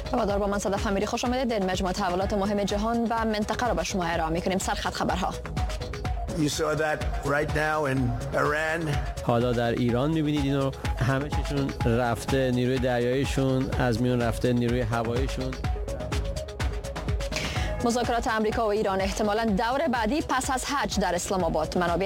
هوادار با من صدف امیری خوش آمدید. در مجموعه تحولات مهم جهان و منطقه را به شما ارائه می‌کنیم. سرخط خبرها. You saw that right now in Iran. حالا در ایران می‌بینید اینو، همه چیشون رفته، نیروی دریاییشون از میون رفته، نیروی هواییشون. مذاکرات آمریکا و ایران احتمالاً دور بعدی پس از حج در اسلام آباد. منابع